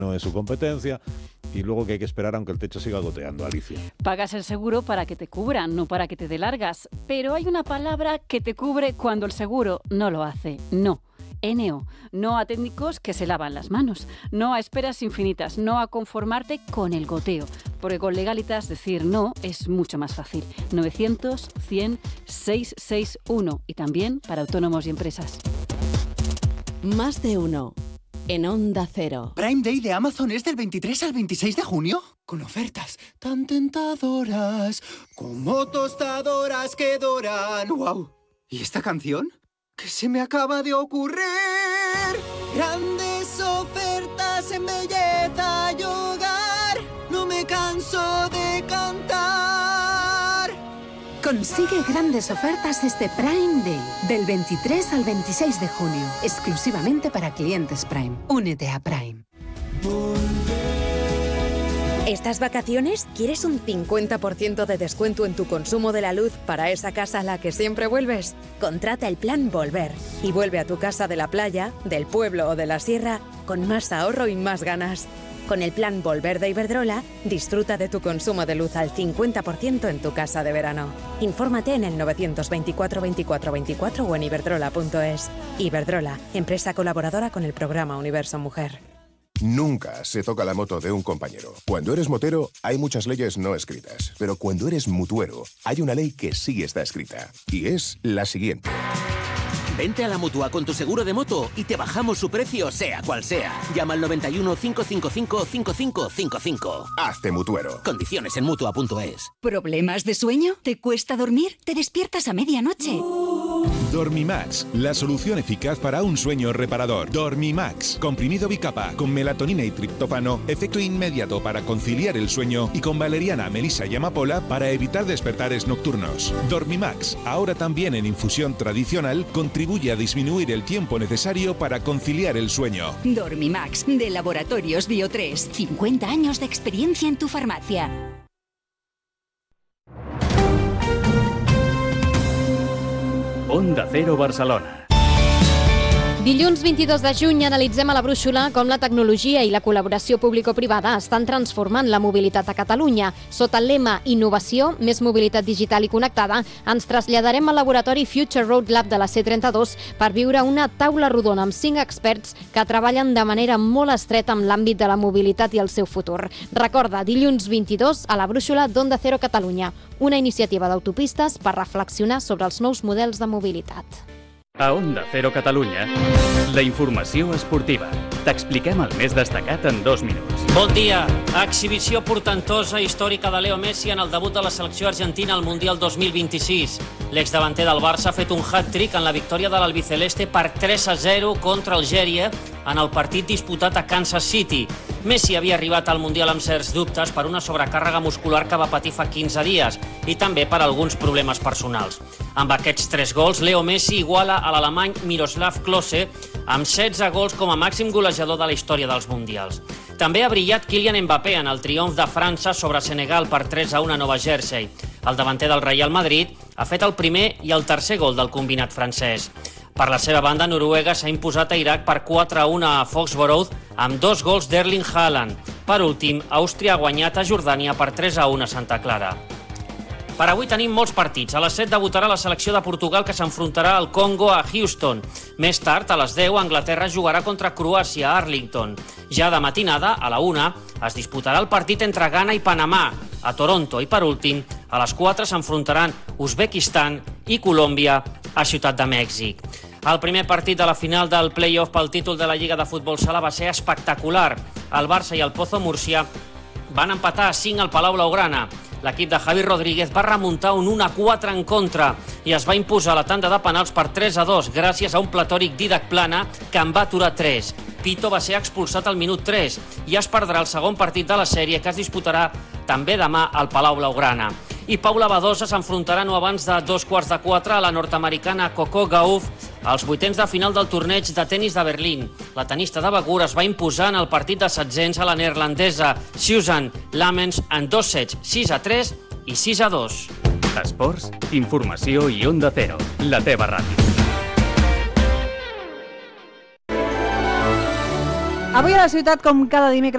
no es su competencia, y luego que hay que esperar aunque el techo siga goteando. Alicia. Pagas el seguro para que te cubran, no para que te dé largas. Pero hay una palabra que te cubre cuando el seguro no lo hace. No. NO. No a técnicos que se lavan las manos. No a esperas infinitas. No a conformarte con el goteo. Porque con Legalitas decir no es mucho más fácil. 900-100-661. Y también para autónomos y empresas. Más de uno. En Onda Cero. Prime Day de Amazon es del 23 al 26 de junio. Con ofertas tan tentadoras como tostadoras que doran. ¡Wow! ¿Y esta canción? ¿Qué se me acaba de ocurrir? Grandes ofertas en belleza y hogar. No me canso de cantar. Consigue grandes ofertas este Prime Day, del 23 al 26 de junio, exclusivamente para clientes Prime. Únete a Prime. ¿Estas vacaciones quieres un 50% de descuento en tu consumo de la luz para esa casa a la que siempre vuelves? Contrata el plan Volver y vuelve a tu casa de la playa, del pueblo o de la sierra con más ahorro y más ganas. Con el plan Volver de Iberdrola, disfruta de tu consumo de luz al 50% en tu casa de verano. Infórmate en el 924 24 24 o en iberdrola.es. Iberdrola, empresa colaboradora con el programa Universo Mujer. Nunca se toca la moto de un compañero. Cuando eres motero, hay muchas leyes no escritas. Pero cuando eres mutuero, hay una ley que sí está escrita. Y es la siguiente. Vente a la Mutua con tu seguro de moto y te bajamos su precio, sea cual sea. Llama al 91 555 5555. Hazte mutuero. Condiciones en Mutua.es. ¿Problemas de sueño? ¿Te cuesta dormir? ¿Te despiertas a medianoche? Dormimax, la solución eficaz para un sueño reparador. Dormimax, comprimido bicapa, con melatonina y triptófano, efecto inmediato para conciliar el sueño, y con valeriana, melisa y amapola para evitar despertares nocturnos. Dormimax, ahora también en infusión tradicional, contribuye a disminuir el tiempo necesario para conciliar el sueño. Dormimax, de Laboratorios Bio3. 50 años de experiencia en tu farmacia. Onda Cero Barcelona. Dilluns 22 de juny analitzem a la brúixola com la tecnologia i la col·laboració público-privada estan transformant la mobilitat a Catalunya. Sota el lema Innovació, més mobilitat digital i connectada, ens traslladarem al laboratori Future Road Lab de la C32 per viure una taula rodona amb 5 experts que treballen de manera molt estreta amb l'àmbit de la mobilitat i el seu futur. Recorda, dilluns 22 a la brúixola d'Onda Cero Catalunya, una iniciativa d'autopistes per reflexionar sobre els nous models de mobilitat. A Onda Cero Catalunya, la informació esportiva. T'expliquem el més destacat en 2 minuts. Bon dia. Exhibició portentosa històrica de Leo Messi en el debut de la selecció argentina al Mundial 2026. L'exdavanter del Barça ha fet un hat-trick en la victòria de l'albiceleste per 3-0 contra Algèria en el partit disputat a Kansas City. Messi havia arribat al Mundial amb certs dubtes per una sobrecàrrega muscular que va patir fa 15 dies i també per alguns problemes personals. Amb aquests 3 gols, Leo Messi iguala a l'alemany Miroslav Klose amb 16 gols com a màxim golejador de la història dels Mundials. També ha brillat Kylian Mbappé en el triomf de França sobre Senegal per 3-1 a Nova Jersey. El davanter del Real Madrid ha fet el primer i el tercer gol del combinat francès. Per la seva banda, Noruega s'ha imposat a Iraq per 4-1 a Foxborough amb 2 gols d'Erling Haaland. Per últim, Àustria ha guanyat a Jordània per 3-1 a Santa Clara. Per avui tenim molts partits. A les 7 debutarà la selecció de Portugal que s'enfrontarà al Congo a Houston. Més tard, a les 10, Anglaterra jugarà contra Croàcia a Arlington. Ja de matinada, a la 1, es disputarà el partit entre Ghana i Panamà, a Toronto. I per últim, a les 4 s'enfrontaran Uzbekistan i Colòmbia a Ciutat de Mèxic. El primer partit de la final del play-off pel títol de la Lliga de Futbol Sala va ser espectacular. El Barça i el Pozo Múrcia van empatar a 5 al Palau Blaugrana. L'equip de Javi Rodríguez va remuntar un 1-4 en contra i es va imposar la tanda de penals per 3-2 gràcies a un platòric Didac Plana que en va aturar 3. Pito va ser expulsat al minut 3 i es perdrà el segon partit de la sèrie que es disputarà també demà al Palau Blaugrana. I Paula Badosa s'enfrontarà no abans de 3:45 a la nord-americana Coco Gauff als vuitens de final del torneig de tenis de Berlín. La tenista de Begur es va imposar en el partit de setzents a la neerlandesa Susan Lamens en 2 sets, 6-3 i 6-2. Esports, informació i Onda Cero, la teva ràdio. Avui a la ciutat, com cada dimecres,